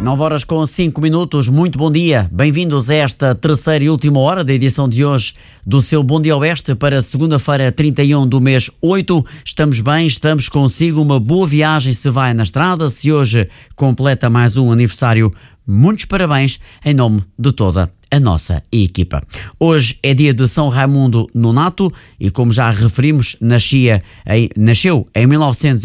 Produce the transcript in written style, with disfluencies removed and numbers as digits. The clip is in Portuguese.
9h05, muito bom dia. Bem-vindos a esta terceira e última hora da edição de hoje do seu Bom Dia Oeste para segunda-feira, 31 do mês 8. Estamos bem, estamos consigo. Uma boa viagem se vai na estrada. Se hoje completa mais um aniversário, muitos parabéns em nome de toda a nossa equipa. Hoje é dia de São Raimundo Nonato e, como já referimos, nasceu em 1900